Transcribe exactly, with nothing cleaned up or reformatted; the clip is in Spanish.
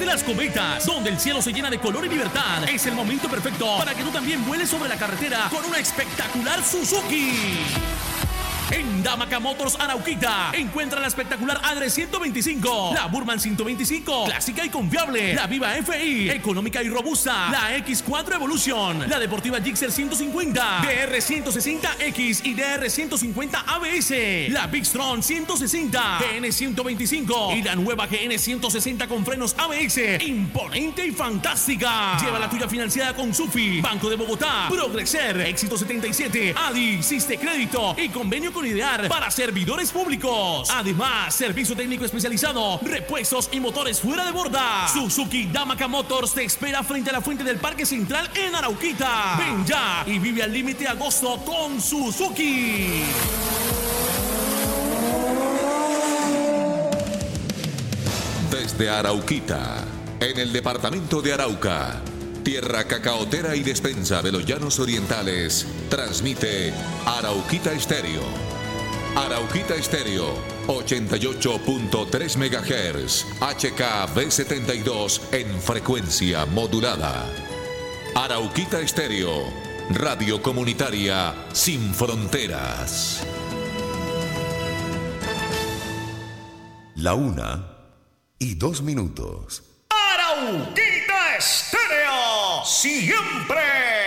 Las Cometas, donde el cielo se llena de color y libertad. Es el momento perfecto para que tú también vueles sobre la carretera con una espectacular Suzuki. En Damaca Motors Arauquita encuentra la espectacular Adre ciento veinticinco, la Burman ciento veinticinco, clásica y confiable, la Viva F I, económica y robusta, la X cuatro Evolution, la deportiva Gixxer ciento cincuenta, D R ciento sesenta X y D R ciento cincuenta A B S, la Bigstron ciento sesenta, G N ciento veinticinco y la nueva G N ciento sesenta con frenos A B S, imponente y fantástica. Lleva la tuya financiada con Sufi, Banco de Bogotá, Progreser, Éxito setenta y siete, Adi, Siste Crédito y convenio con Idear para servidores públicos. Además, servicio técnico especializado, repuestos y motores fuera de borda. Suzuki Damaca Motors te espera frente a la fuente del Parque Central en Arauquita. Ven ya y vive al límite agosto con Suzuki. Desde Arauquita, en el departamento de Arauca, tierra cacaotera y despensa de los llanos orientales, transmite Arauquita Estéreo. Arauquita Estéreo, ochenta y ocho punto tres megahertz, H K B setenta y dos en frecuencia modulada. Arauquita Estéreo, radio comunitaria sin fronteras. La una y dos minutos. Arauquita Estéreo, siempre